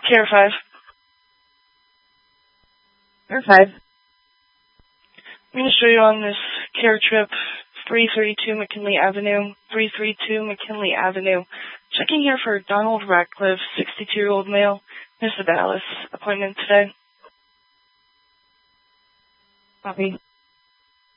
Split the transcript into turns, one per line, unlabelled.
Care 5.
Care 5.
I'm going to show you on this care trip 332 McKinley Avenue, 332 McKinley Avenue. Checking here for Donald Ratcliffe, 62-year-old male, Mr. Dallas. Appointment today.
Copy.